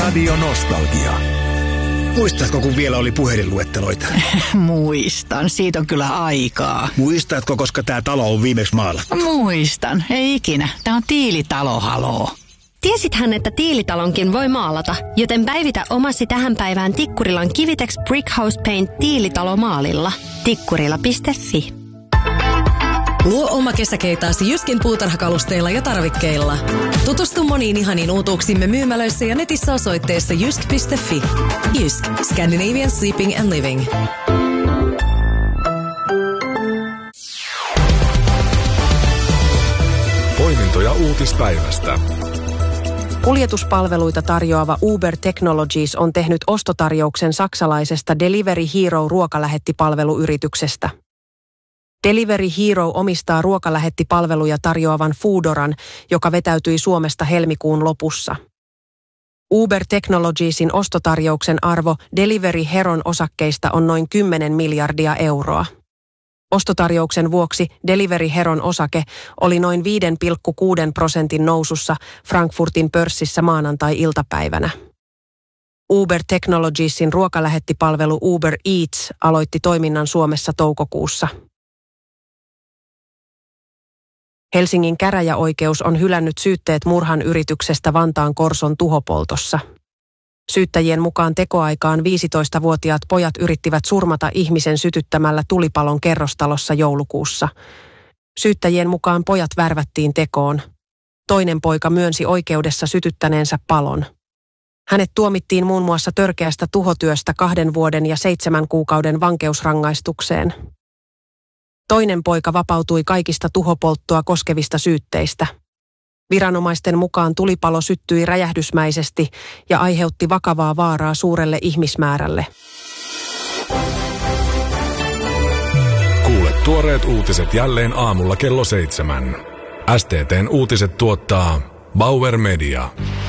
Radio Nostalgia. Muistatko, kun vielä oli puhelinluetteloita? Muistan, siitä on kyllä aikaa. Muistatko, koska tämä talo on viimeksi maalattu? Muistan, ei ikinä. Tämä on Tiilitalo, haloo. Tiesithän, että Tiilitalonkin voi maalata, joten päivitä omasi tähän päivään Tikkurilan Kivitex Brickhouse Paint Tiilitalo maalilla. Tikkurila.fi. Luo oma kesäkeitaasi Jyskin puutarhakalusteilla ja tarvikkeilla. Tutustu moniin ihaniin uutuuksimme myymälöissä ja netissä osoitteessa jysk.fi. Jysk. Scandinavian Sleeping and Living. Poimintoja uutispäivästä. Kuljetuspalveluita tarjoava Uber Technologies on tehnyt ostotarjouksen saksalaisesta Delivery Hero ruokalähettipalveluyrityksestä. Delivery Hero omistaa ruokalähettipalveluja tarjoavan Foodoran, joka vetäytyi Suomesta helmikuun lopussa. Uber Technologiesin ostotarjouksen arvo Delivery Heron osakkeista on noin 10 miljardia euroa. Ostotarjouksen vuoksi Delivery Heron osake oli noin 5,6% nousussa Frankfurtin pörssissä maanantai-iltapäivänä. Uber Technologiesin ruokalähettipalvelu Uber Eats aloitti toiminnan Suomessa toukokuussa. Helsingin käräjäoikeus on hylännyt syytteet murhan yrityksestä Vantaan Korson tuhopoltossa. Syyttäjien mukaan tekoaikaan 15-vuotiaat pojat yrittivät surmata ihmisen sytyttämällä tulipalon kerrostalossa joulukuussa. Syyttäjien mukaan pojat värvättiin tekoon. Toinen poika myönsi oikeudessa sytyttäneensä palon. Hänet tuomittiin muun muassa törkeästä tuhotyöstä 2 vuoden ja 7 kuukauden vankeusrangaistukseen. Toinen poika vapautui kaikista tuhopolttoa koskevista syytteistä. Viranomaisten mukaan tulipalo syttyi räjähdysmäisesti ja aiheutti vakavaa vaaraa suurelle ihmismäärälle. Kuule tuoreet uutiset jälleen aamulla kello 7. STT:n uutiset tuottaa Bauer Media.